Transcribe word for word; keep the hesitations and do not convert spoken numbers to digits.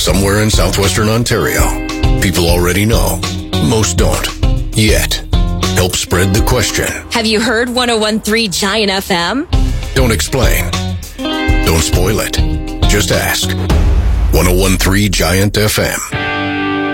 somewhere in southwestern Ontario. People already know. Most don't. Yet. Help spread the question. Have you heard one oh one point three Giant F M? Don't explain. Don't spoil it. Just ask. one oh one point three Giant F M.